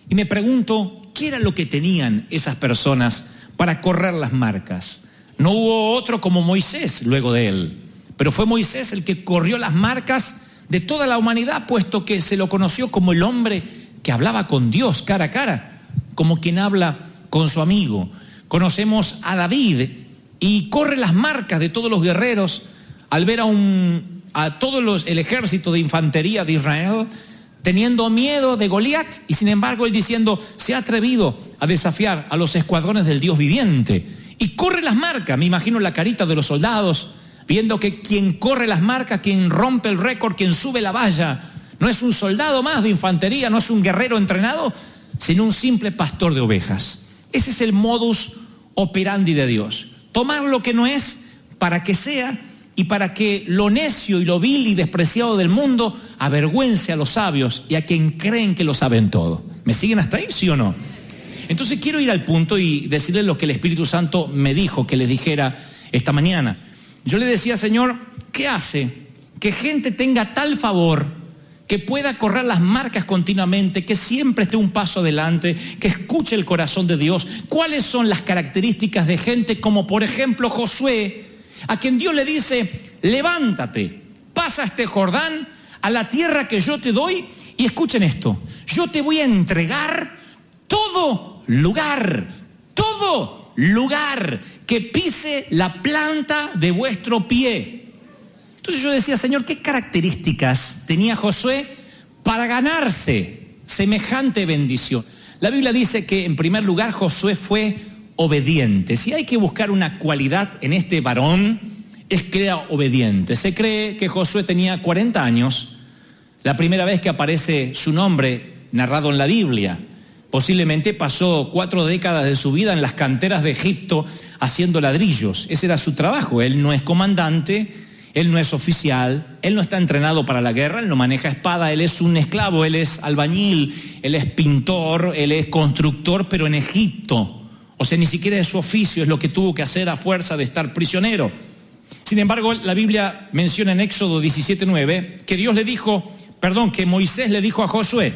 Y me pregunto, ¿qué era lo que tenían esas personas para correr las marcas? No hubo otro como Moisés luego de él, pero fue Moisés el que corrió las marcas de toda la humanidad, puesto que se lo conoció como el hombre que hablaba con Dios cara a cara, como quien habla con su amigo. Conocemos a David y corre las marcas de todos los guerreros al ver a el ejército de infantería de Israel teniendo miedo de Goliat, y sin embargo él diciendo, se ha atrevido a desafiar a los escuadrones del Dios viviente, y corre las marcas. Me imagino la carita de los soldados viendo que quien corre las marcas, quien rompe el récord, quien sube la valla, no es un soldado más de infantería, no es un guerrero entrenado, sino un simple pastor de ovejas. Ese es el modus operandi de Dios: tomar lo que no es para que sea, y para que lo necio y lo vil y despreciado del mundo avergüence a los sabios y a quien creen que lo saben todo. ¿Me siguen hasta ahí, sí o no? Entonces quiero ir al punto y decirles lo que el Espíritu Santo me dijo que les dijera esta mañana. Yo le decía, Señor, ¿qué hace que gente tenga tal favor que pueda correr las marcas continuamente, que siempre esté un paso adelante, que escuche el corazón de Dios? ¿Cuáles son las características de gente como, por ejemplo, Josué, a quien Dios le dice, levántate, pasa este Jordán a la tierra que yo te doy, y escuchen esto, yo te voy a entregar todo lugar que pise la planta de vuestro pie? Entonces yo decía, Señor, ¿qué características tenía Josué para ganarse semejante bendición? La Biblia dice que en primer lugar Josué fue obediente. Si hay que buscar una cualidad en este varón, es que era obediente. Se cree que Josué tenía 40 años, la primera vez que aparece su nombre narrado en la Biblia. Posiblemente pasó 4 décadas de su vida en las canteras de Egipto haciendo ladrillos. Ese era su trabajo. Él no es comandante, él no es oficial, él no está entrenado para la guerra, él no maneja espada, él es un esclavo, él es albañil, él es pintor, él es constructor, pero en Egipto. O sea, ni siquiera es su oficio, es lo que tuvo que hacer a fuerza de estar prisionero. Sin embargo, la Biblia menciona en Éxodo 17:9 que Moisés le dijo a Josué,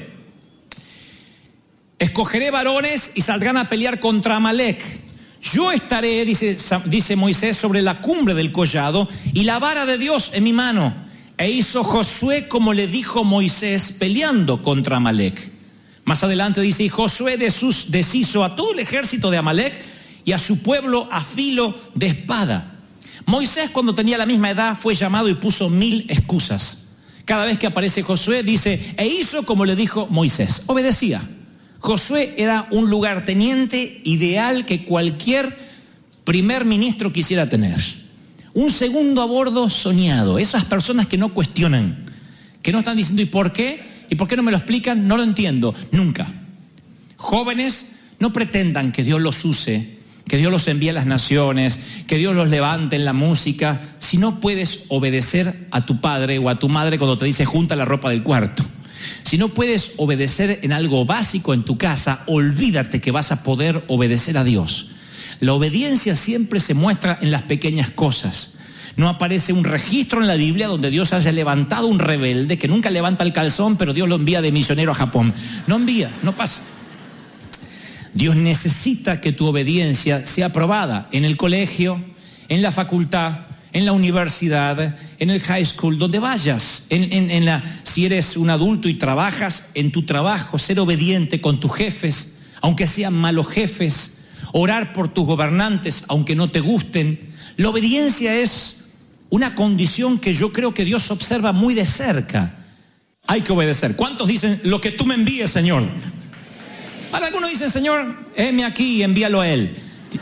escogeré varones y saldrán a pelear contra Amalec. Yo estaré, dice Moisés, sobre la cumbre del collado y la vara de Dios en mi mano. E hizo Josué como le dijo Moisés, peleando contra Amalec. Más adelante dice, y Josué deshizo a todo el ejército de Amalec y a su pueblo a filo de espada. Moisés, cuando tenía la misma edad, fue llamado y puso 1000 excusas. Cada vez que aparece Josué dice, e hizo como le dijo Moisés, obedecía. Josué era un lugarteniente ideal que cualquier primer ministro quisiera tener. Un segundo a bordo soñado, esas personas que no cuestionan, que no están diciendo, ¿y por qué? ¿Y por qué no me lo explican? No lo entiendo, nunca. Jóvenes, no pretendan que Dios los use, que Dios los envíe a las naciones, que Dios los levante en la música, si no puedes obedecer a tu padre o a tu madre cuando te dice junta la ropa del cuarto. Si no puedes obedecer en algo básico en tu casa, olvídate que vas a poder obedecer a Dios. La obediencia siempre se muestra en las pequeñas cosas. No aparece un registro en la Biblia donde Dios haya levantado un rebelde que nunca levanta el calzón, pero Dios lo envía de misionero a Japón. No envía, no pasa. Dios necesita que tu obediencia sea aprobada en el colegio, en la facultad, en la universidad, en el high school, donde vayas. Si eres un adulto y trabajas en tu trabajo, ser obediente con tus jefes, aunque sean malos jefes. Orar por tus gobernantes, aunque no te gusten. La obediencia es una condición que yo creo que Dios observa muy de cerca. Hay que obedecer. ¿Cuántos dicen lo que tú me envíes, Señor? Ahora algunos dicen, Señor, heme aquí y envíalo a Él.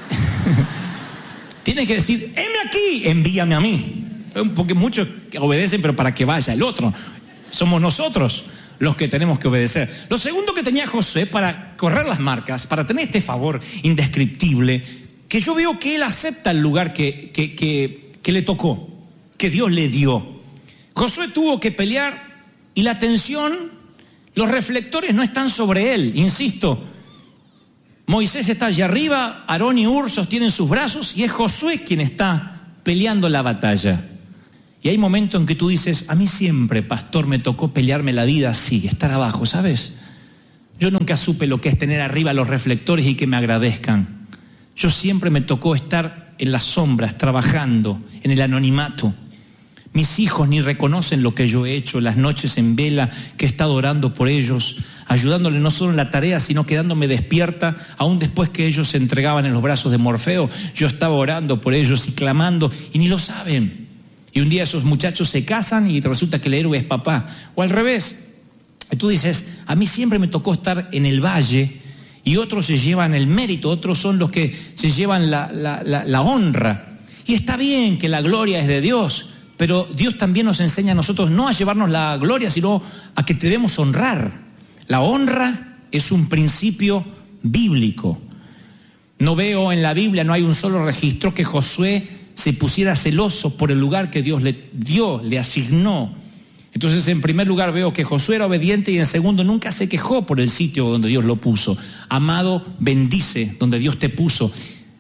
Tienes que decir, heme aquí, envíame a mí. Porque muchos obedecen, pero para que vaya el otro. Somos nosotros los que tenemos que obedecer. Lo segundo que tenía Josué para correr las marcas, para tener este favor indescriptible, que yo veo que él acepta el lugar que le tocó, que Dios le dio. Josué tuvo que pelear y la atención, los reflectores no están sobre él, insisto. Moisés está allá arriba, Aarón y Hur sostienen sus brazos y es Josué quien está peleando la batalla. Y hay momentos en que tú dices, a mí siempre, pastor, me tocó pelearme la vida así, estar abajo, ¿sabes? Yo nunca supe lo que es tener arriba los reflectores y que me agradezcan. Yo siempre me tocó estar en las sombras, trabajando, en el anonimato. Mis hijos ni reconocen lo que yo he hecho, las noches en vela que he estado orando por ellos, ayudándoles no solo en la tarea, sino quedándome despierta, aún después que ellos se entregaban en los brazos de Morfeo. Yo estaba orando por ellos y clamando, y ni lo saben. Y un día esos muchachos se casan y resulta que el héroe es papá. O al revés. Y tú dices, a mí siempre me tocó estar en el valle y otros se llevan el mérito, otros son los que se llevan la honra. Y está bien que la gloria es de Dios, pero Dios también nos enseña a nosotros no a llevarnos la gloria, sino a que debemos honrar. La honra es un principio bíblico. No veo en la Biblia, no hay un solo registro que Josué se pusiera celoso por el lugar que Dios le dio, le asignó. Entonces, en primer lugar veo que Josué era obediente y en segundo nunca se quejó por el sitio donde Dios lo puso. Amado, bendice donde Dios te puso.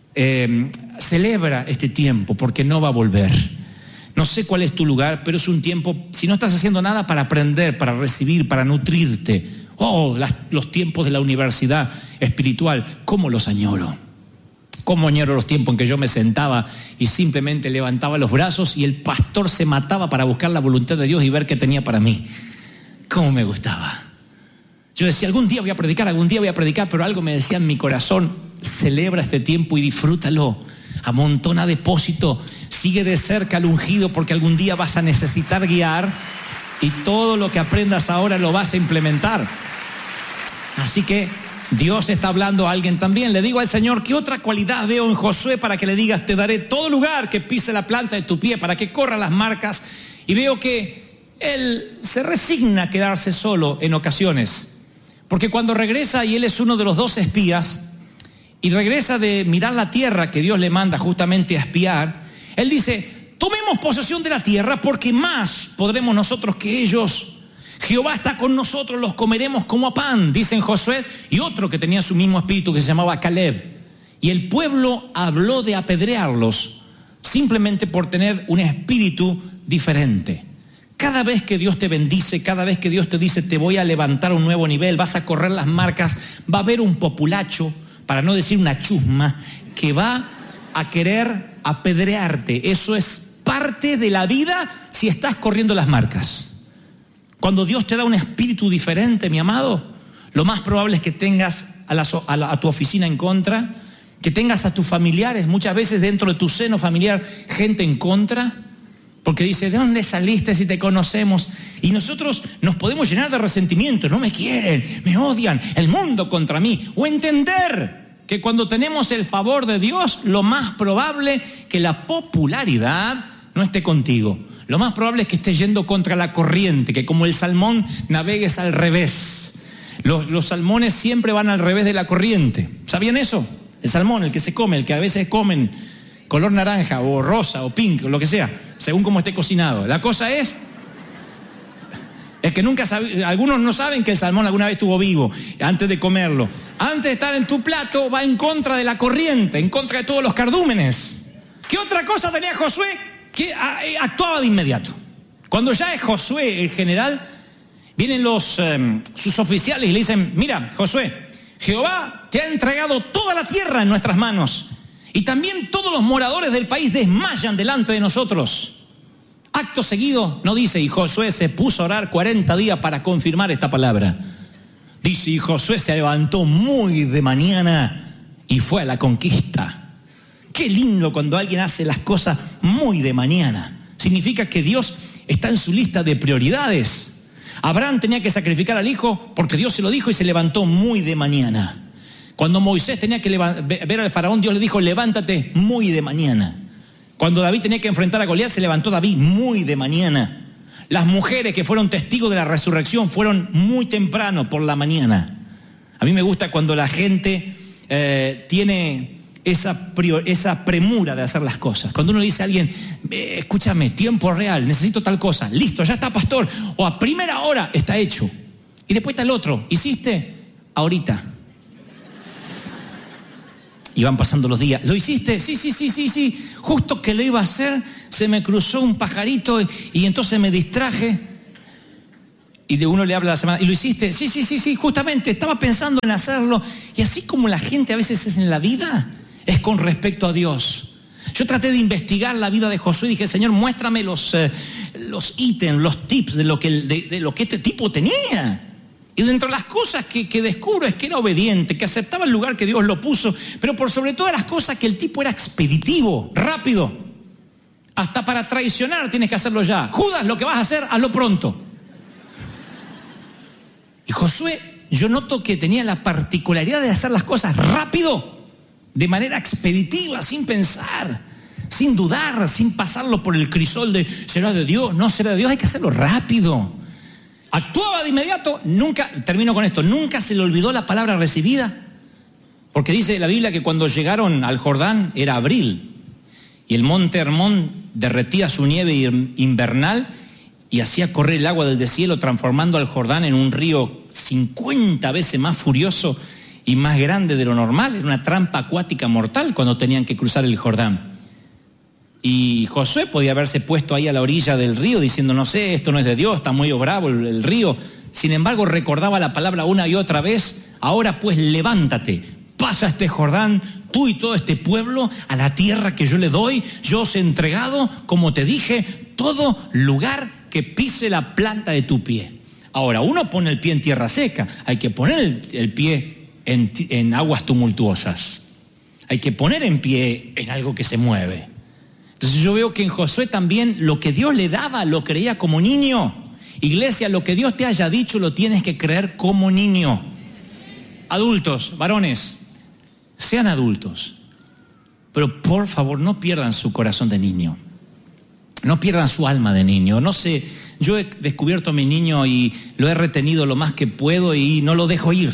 Celebra este tiempo porque no va a volver. No sé cuál es tu lugar, pero es un tiempo, si no estás haciendo nada, para aprender, para recibir, para nutrirte. Los tiempos de la universidad espiritual, ¿cómo los añoro? ¿Cómo añoro los tiempos en que yo me sentaba y simplemente levantaba los brazos y el pastor se mataba para buscar la voluntad de Dios y ver qué tenía para mí? ¿Cómo me gustaba? Yo decía, algún día voy a predicar, pero algo me decía en mi corazón, celebra este tiempo y disfrútalo. Amontona depósito, sigue de cerca al ungido porque algún día vas a necesitar guiar y todo lo que aprendas ahora lo vas a implementar. Así que Dios está hablando a alguien también. Le digo al Señor, ¿qué otra cualidad veo en Josué para que le digas, te daré todo lugar que pise la planta de tu pie, para que corra las marcas? Y veo que él se resigna a quedarse solo en ocasiones. Porque cuando regresa, y él es uno de los 12 espías, y regresa de mirar la tierra que Dios le manda justamente a espiar, él dice, tomemos posesión de la tierra porque más podremos nosotros que ellos. Jehová está con nosotros, los comeremos como a pan, dicen Josué, y otro que tenía su mismo espíritu que se llamaba Caleb. Y el pueblo habló de apedrearlos simplemente por tener un espíritu diferente. Cada vez que Dios te bendice, cada vez que Dios te dice te voy a levantar a un nuevo nivel, vas a correr las marcas, va a haber un populacho, para no decir una chusma, que va a querer apedrearte. Eso es parte de la vida si estás corriendo las marcas. Cuando Dios te da un espíritu diferente, mi amado, lo más probable es que tengas a tu oficina en contra, que tengas a tus familiares, muchas veces dentro de tu seno familiar, gente en contra, porque dice, ¿de dónde saliste si te conocemos? Y nosotros nos podemos llenar de resentimiento, no me quieren, me odian, el mundo contra mí. O entender que cuando tenemos el favor de Dios, lo más probable que la popularidad no esté contigo. Lo más probable es que estés yendo contra la corriente, que como el salmón navegues al revés. Los salmones siempre van al revés de la corriente. ¿Sabían eso? El salmón, el que se come, el que a veces comen color naranja o rosa o pink, o lo que sea, según cómo esté cocinado. La cosa es que nunca algunos no saben que el salmón alguna vez estuvo vivo antes de comerlo. Antes de estar en tu plato va en contra de la corriente, en contra de todos los cardúmenes. ¿Qué otra cosa tenía Josué? Que actuaba de inmediato. Cuando ya es Josué el general, vienen sus oficiales y le dicen, mira, Josué, Jehová te ha entregado toda la tierra en nuestras manos y también todos los moradores del país desmayan delante de nosotros. Acto seguido, no dice, y Josué se puso a orar 40 días para confirmar esta palabra. Dice, y Josué se levantó muy de mañana y fue a la conquista. Qué lindo cuando alguien hace las cosas muy de mañana. Significa que Dios está en su lista de prioridades. Abraham tenía que sacrificar al hijo porque Dios se lo dijo y se levantó muy de mañana. Cuando Moisés tenía que ver al faraón, Dios le dijo, levántate muy de mañana. Cuando David tenía que enfrentar a Goliat, se levantó David muy de mañana. Las mujeres que fueron testigos de la resurrección fueron muy temprano por la mañana. A mí me gusta cuando la gente tiene esa premura de hacer las cosas. Cuando uno dice a alguien, escúchame, tiempo real, necesito tal cosa, listo, ya está, pastor, o a primera hora está hecho. Y después está el otro, ¿hiciste? Ahorita. Y van pasando los días, ¿lo hiciste? Sí, justo que lo iba a hacer, se me cruzó un pajarito y entonces me distraje. Y de uno le habla la semana, ¿y lo hiciste? Sí, justamente, estaba pensando en hacerlo. Y así como la gente a veces es en la vida, es con respecto a Dios. Yo traté de investigar la vida de Josué y dije, Señor, muéstrame los ítems, los tips de lo que este tipo tenía. Y dentro de las cosas que descubro es que era obediente, que aceptaba el lugar que Dios lo puso, pero por sobre todas las cosas que el tipo era expeditivo, rápido. Hasta para traicionar tienes que hacerlo ya. Judas, lo que vas a hacer, hazlo pronto. Y Josué, yo noto que tenía la particularidad de hacer las cosas rápido, de manera expeditiva, sin pensar, sin dudar, sin pasarlo por el crisol de ¿será de Dios? ¿No será de Dios? Hay que hacerlo rápido. Actuaba de inmediato, termino con esto, nunca se le olvidó la palabra recibida, porque dice la Biblia que cuando llegaron al Jordán era abril, y el monte Hermón derretía su nieve invernal, y hacía correr el agua del deshielo, transformando al Jordán en un río 50 veces más furioso y más grande de lo normal. Era una trampa acuática mortal cuando tenían que cruzar el Jordán. Y Josué podía haberse puesto ahí a la orilla del río diciendo, no sé, esto no es de Dios, está muy bravo el río. Sin embargo, recordaba la palabra una y otra vez, ahora pues levántate, pasa este Jordán, tú y todo este pueblo, a la tierra que yo le doy. Yo os he entregado, como te dije, todo lugar que pise la planta de tu pie. Ahora, uno pone el pie en tierra seca, hay que poner el pie en aguas tumultuosas. Hay que poner en pie en algo que se mueve. Entonces yo veo que en Josué también lo que Dios le daba lo creía como niño. Iglesia, lo que Dios te haya dicho lo tienes que creer como niño. Adultos, varones, sean adultos, pero por favor no pierdan su corazón de niño. No pierdan su alma de niño. No sé, yo he descubierto a mi niño y lo he retenido lo más que puedo y no lo dejo ir.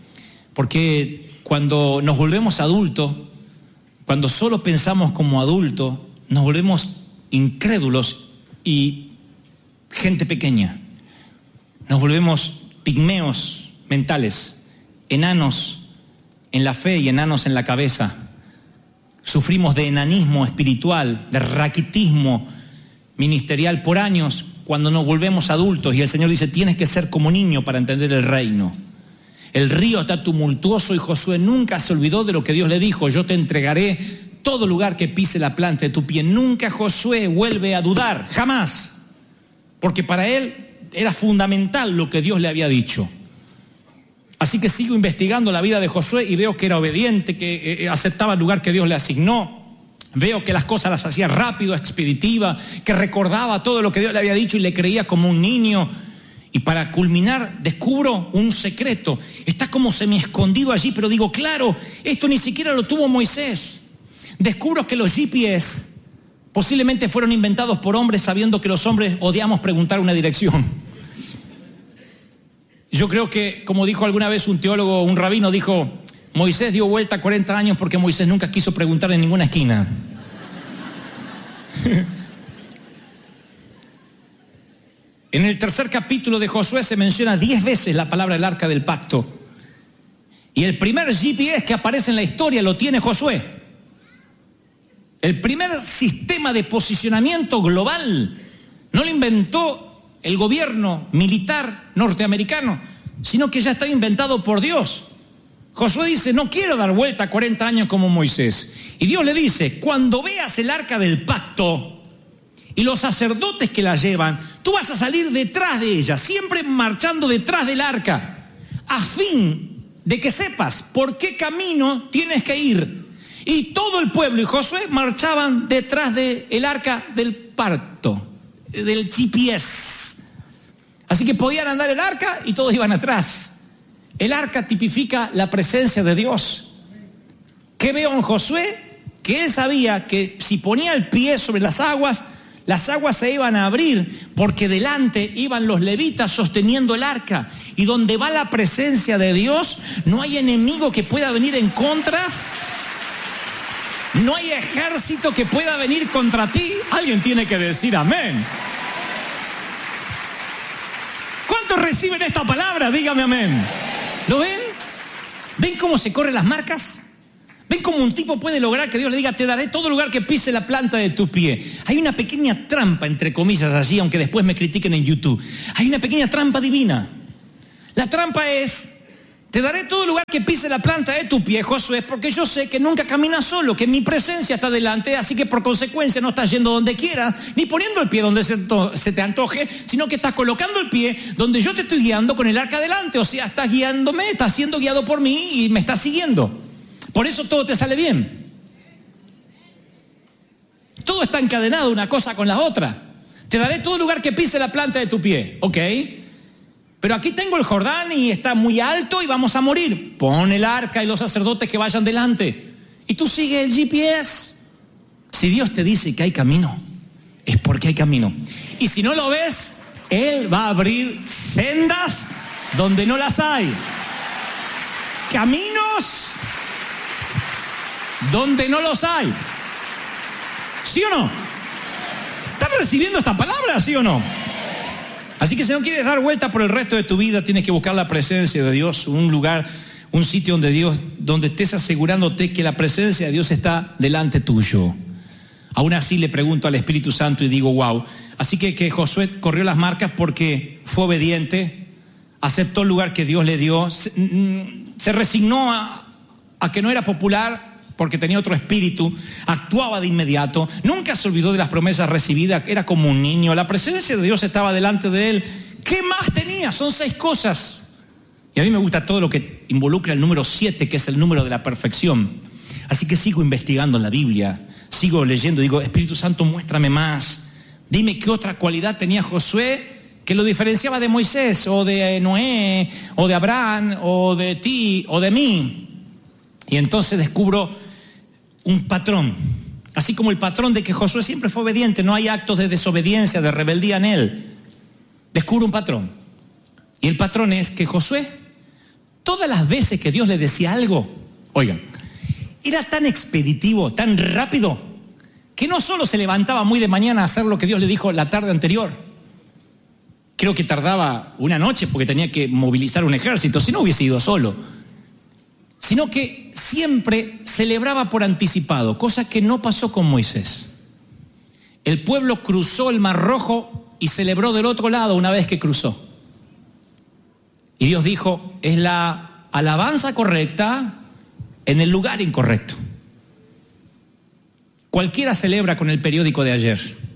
Porque cuando nos volvemos adultos, cuando solo pensamos como adultos, nos volvemos incrédulos y gente pequeña. Nos volvemos pigmeos mentales, enanos en la fe y enanos en la cabeza. Sufrimos de enanismo espiritual, de raquitismo ministerial por años cuando nos volvemos adultos y el Señor dice, tienes que ser como niño para entender el reino. El río está tumultuoso y Josué nunca se olvidó de lo que Dios le dijo, yo te entregaré todo lugar que pise la planta de tu pie. Nunca Josué vuelve a dudar, jamás, porque para él era fundamental lo que Dios le había dicho. Así que sigo investigando la vida de Josué y veo que era obediente, que aceptaba el lugar que Dios le asignó. Veo que las cosas las hacía rápido, expeditiva, que recordaba todo lo que Dios le había dicho y le creía como un niño. Y para culminar, descubro un secreto. Está como semi-escondido allí, pero digo, claro, esto ni siquiera lo tuvo Moisés. Descubro que los GPS posiblemente fueron inventados por hombres sabiendo que los hombres odiamos preguntar una dirección. Yo creo que, como dijo alguna vez un teólogo, un rabino, dijo, Moisés dio vuelta 40 años porque Moisés nunca quiso preguntar en ninguna esquina. En el tercer capítulo de Josué se menciona 10 veces la palabra el arca del pacto. Y el primer GPS que aparece en la historia lo tiene Josué. El primer sistema de posicionamiento global no lo inventó el gobierno militar norteamericano, sino que ya está inventado por Dios. Josué dice, no quiero dar vuelta 40 años como Moisés. Y Dios le dice, cuando veas el arca del pacto y los sacerdotes que la llevan, tú vas a salir detrás de ella, siempre marchando detrás del arca, a fin de que sepas por qué camino tienes que ir. Y todo el pueblo y Josué marchaban detrás del arca del pacto, del GPS. Así que podían andar el arca y todos iban atrás. El arca tipifica la presencia de Dios. ¿Qué veo en Josué? Que él sabía que si ponía el pie sobre las aguas se iban a abrir, porque delante iban los levitas sosteniendo el arca. Y donde va la presencia de Dios, no hay enemigo que pueda venir en contra. No hay ejército que pueda venir contra ti. Alguien tiene que decir amén. ¿Cuántos reciben esta palabra? Dígame amén. ¿Lo ven? ¿Ven cómo se corren las marcas? ¿Ven ¿Ven cómo un tipo puede lograr que Dios le diga, te daré todo lugar que pise la planta de tu pie? Hay una pequeña trampa, entre comillas, allí, aunque después me critiquen en YouTube. Hay una pequeña trampa divina. La trampa es, te daré todo lugar que pise la planta de tu pie, Josué, porque yo sé que nunca caminas solo, que mi presencia está delante, así que por consecuencia no estás yendo donde quieras, ni poniendo el pie donde se te antoje, sino que estás colocando el pie donde yo te estoy guiando con el arca delante. O sea, estás guiándome, estás siendo guiado por mí y me estás siguiendo. Por eso todo te sale bien. Todo está encadenado una cosa con la otra. Te daré todo lugar que pise la planta de tu pie, ¿ok? Pero aquí tengo el Jordán y está muy alto y vamos a morir. Pon el arca y los sacerdotes que vayan delante. Y tú sigue el GPS. Si Dios te dice que hay camino, es porque hay camino. Y si no lo ves, Él va a abrir sendas donde no las hay. Caminos donde no los hay. ¿Sí o no? ¿Estás recibiendo esta palabra, sí o no? Así que si no quieres dar vuelta por el resto de tu vida, tienes que buscar la presencia de Dios, un lugar, un sitio donde estés asegurándote que la presencia de Dios está delante tuyo. Aún así le pregunto al Espíritu Santo y digo, wow. Así que Josué corrió las marcas porque fue obediente, aceptó el lugar que Dios le dio, se resignó a que no era popular porque tenía otro espíritu, actuaba de inmediato, nunca se olvidó de las promesas recibidas, era como un niño, la presencia de Dios estaba delante de él. ¿Qué más tenía? Son 6 cosas. Y a mí me gusta todo lo que involucra el número 7, que es el número de la perfección. Así que sigo investigando en la Biblia, sigo leyendo, digo, Espíritu Santo, muéstrame más. Dime qué otra cualidad tenía Josué que lo diferenciaba de Moisés, o de Noé, o de Abraham, o de ti, o de mí. Y entonces descubro un patrón, así como el patrón de que Josué siempre fue obediente, no hay actos de desobediencia, de rebeldía en él. Descubro un patrón. Y el patrón es que Josué, todas las veces que Dios le decía algo, oigan, era tan expeditivo, tan rápido, que no solo se levantaba muy de mañana a hacer lo que Dios le dijo la tarde anterior. Creo que tardaba una noche porque tenía que movilizar un ejército, si no hubiese ido solo. Sino que siempre celebraba por anticipado, cosa que no pasó con Moisés. El pueblo cruzó el Mar Rojo y celebró del otro lado una vez que cruzó. Y Dios dijo, es la alabanza correcta en el lugar incorrecto. Cualquiera celebra con el periódico de ayer.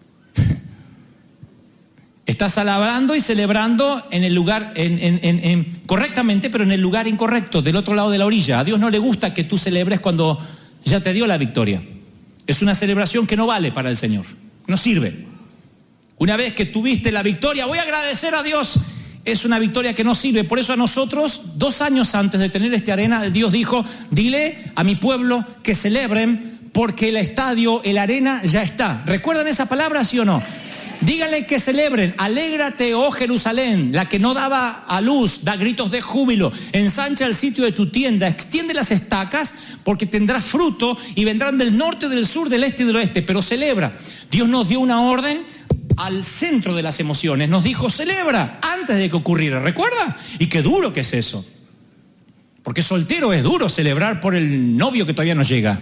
Estás alabando y celebrando en el lugar, correctamente, pero en el lugar incorrecto, del otro lado de la orilla. A Dios no le gusta que tú celebres cuando ya te dio la victoria. Es una celebración que no vale para el Señor, no sirve. Una vez que tuviste la victoria, voy a agradecer a Dios, es una victoria que no sirve. Por eso a nosotros, 2 años antes de tener esta arena, Dios dijo, dile a mi pueblo que celebren porque el estadio, el arena ya está. ¿Recuerdan esa palabra, sí o no? Díganle que celebren, alégrate, oh Jerusalén, la que no daba a luz, da gritos de júbilo, ensancha el sitio de tu tienda, extiende las estacas, porque tendrás fruto y vendrán del norte, del sur, del este y del oeste, pero celebra. Dios nos dio una orden al centro de las emociones, nos dijo celebra antes de que ocurriera, ¿recuerda? Y qué duro que es eso, porque soltero es duro celebrar por el novio que todavía no llega.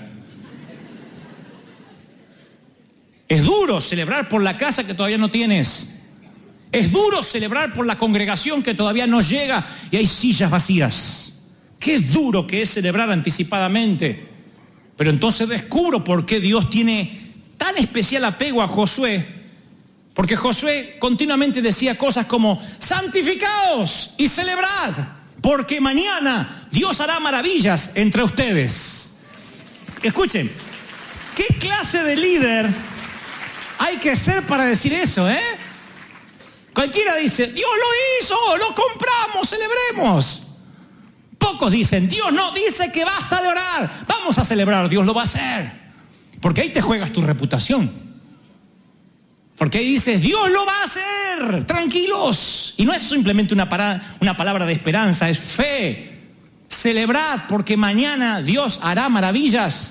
Es duro celebrar por la casa que todavía no tienes. Es duro celebrar por la congregación que todavía no llega y hay sillas vacías. Qué duro que es celebrar anticipadamente. Pero entonces descubro por qué Dios tiene tan especial apego a Josué. Porque Josué continuamente decía cosas como, santificaos y celebrad, porque mañana Dios hará maravillas entre ustedes. Escuchen, ¿qué clase de líder hay que ser para decir eso, Cualquiera dice, Dios lo hizo, lo compramos, celebremos. Pocos dicen, Dios no dice que basta de orar, vamos a celebrar, Dios lo va a hacer. Porque ahí te juegas tu reputación. Porque ahí dices, Dios lo va a hacer, tranquilos. Y no es simplemente una palabra de esperanza, es fe. Celebrad porque mañana Dios hará maravillas.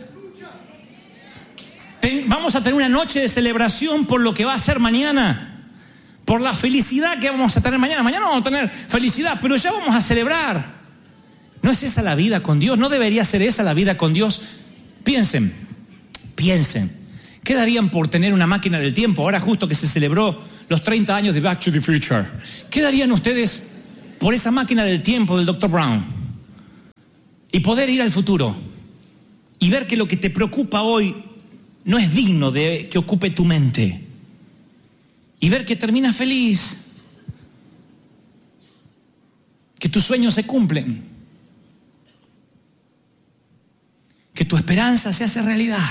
Vamos a tener una noche de celebración por lo que va a ser mañana, por la felicidad que vamos a tener mañana. Mañana vamos a tener felicidad, pero ya vamos a celebrar. ¿No es esa la vida con Dios? ¿No debería ser esa la vida con Dios? Piensen. ¿Qué darían por tener una máquina del tiempo? Ahora justo que se celebró los 30 años de Back to the Future. ¿Qué darían ustedes por esa máquina del tiempo del Dr. Brown? Y poder ir al futuro y ver que lo que te preocupa hoy no es digno de que ocupe tu mente. Y ver que terminas feliz. Que tus sueños se cumplen. Que tu esperanza se hace realidad.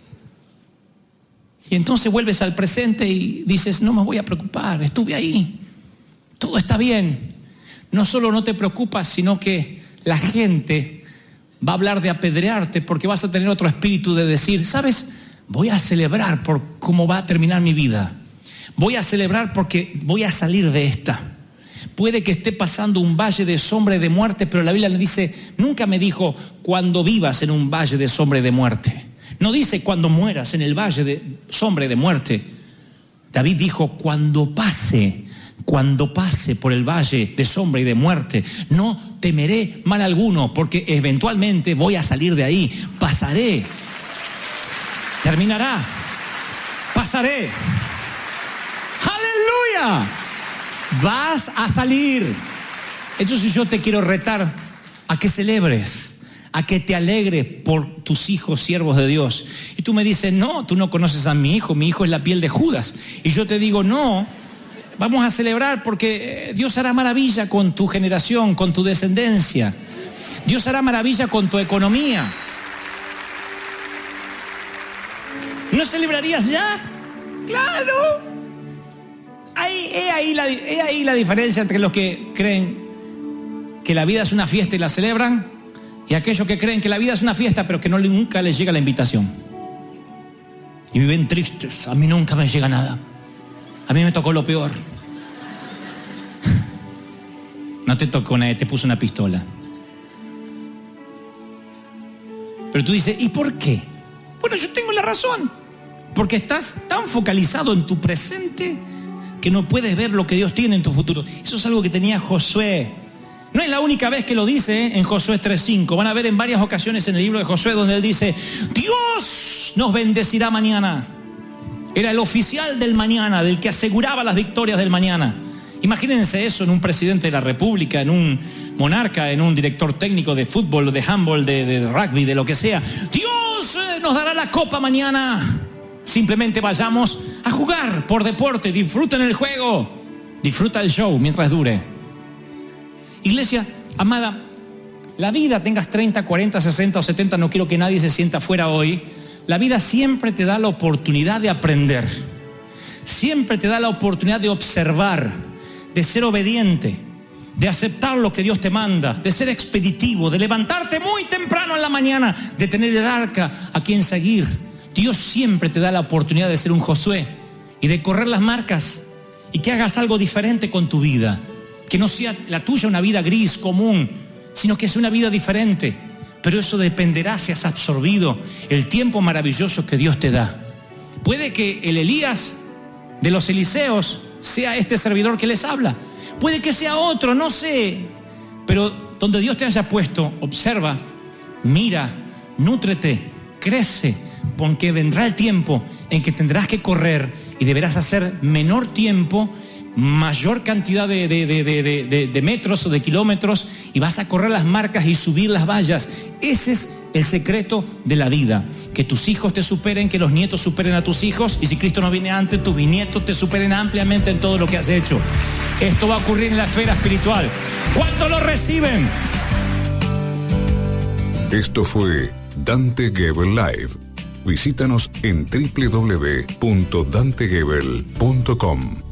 Y entonces vuelves al presente y dices, no me voy a preocupar, estuve ahí, todo está bien. No solo no te preocupas, sino que la gente va a hablar de apedrearte porque vas a tener otro espíritu de decir, ¿sabes? Voy a celebrar por cómo va a terminar mi vida. Voy a celebrar porque voy a salir de esta. Puede que esté pasando un valle de sombra y de muerte, pero la Biblia le dice, nunca me dijo cuando vivas en un valle de sombra y de muerte. No dice cuando mueras en el valle de sombra y de muerte. David dijo cuando pase por el valle de sombra y de muerte, no temeré mal alguno, porque eventualmente voy a salir de ahí, pasaré, terminará, pasaré. ¡Aleluya! Vas a salir. Entonces yo te quiero retar a que celebres, a que te alegres por tus hijos, siervos de Dios. Y tú me dices, no, tú no conoces a mi hijo es la piel de Judas. Y yo te digo, no, vamos a celebrar porque Dios hará maravilla con tu generación, con tu descendencia. Dios hará maravilla con tu economía. ¿No celebrarías ya? ¡Claro! He ahí la diferencia entre los que creen que la vida es una fiesta y la celebran, y aquellos que creen que la vida es una fiesta pero que nunca les llega la invitación. Y viven tristes. A mí nunca me llega nada. A mí me tocó lo peor. No te tocó nadie, te puso una pistola. Pero tú dices, ¿y por qué? Bueno, yo tengo la razón. Porque estás tan focalizado en tu presente que no puedes ver lo que Dios tiene en tu futuro. Eso es algo que tenía Josué. No es la única vez que lo dice en Josué 3:5. Van a ver en varias ocasiones en el libro de Josué donde él dice, Dios nos bendecirá mañana. Era el oficial del mañana, del que aseguraba las victorias del mañana. Imagínense eso en un presidente de la República, en un monarca, en un director técnico de fútbol, de handball, de rugby, de lo que sea. Dios nos dará la copa mañana. Simplemente vayamos a jugar por deporte, disfruten el juego, disfruta el show mientras dure. Iglesia, amada, la vida, tengas 30, 40, 60 o 70, no quiero que nadie se sienta fuera hoy. La vida siempre te da la oportunidad de aprender. Siempre te da la oportunidad de observar, de ser obediente, de aceptar lo que Dios te manda, de ser expeditivo, de levantarte muy temprano en la mañana, de tener el arca a quien seguir. Dios siempre te da la oportunidad de ser un Josué y de correr las marcas y que hagas algo diferente con tu vida. Que no sea la tuya una vida gris, común, sino que sea una vida diferente. Pero eso dependerá si has absorbido el tiempo maravilloso que Dios te da. Puede que el Elías de los Eliseos sea este servidor que les habla. Puede que sea otro, no sé. Pero donde Dios te haya puesto, observa, mira, nútrete, crece. Porque vendrá el tiempo en que tendrás que correr y deberás hacer menor tiempo, mayor cantidad de metros o de kilómetros, y vas a correr las marcas y subir las vallas. Ese es el secreto de la vida. Que tus hijos te superen, que los nietos superen a tus hijos, y si Cristo no viene antes, tus bisnietos te superen ampliamente en todo lo que has hecho. Esto va a ocurrir en la esfera espiritual. ¿Cuántos lo reciben? Esto fue Dante Gebel Live. Visítanos en www.dantegebel.com.